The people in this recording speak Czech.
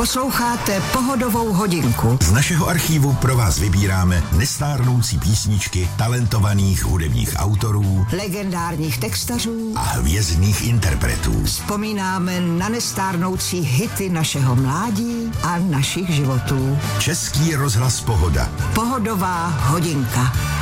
Posloucháte Pohodovou hodinku. Z našeho archívu pro vás vybíráme nestárnoucí písničky talentovaných hudebních autorů, Legendárních textařů a hvězdných interpretů. Vzpomínáme na nestárnoucí hity našeho mládí a našich životů. Český rozhlas Pohoda. Pohodová hodinka.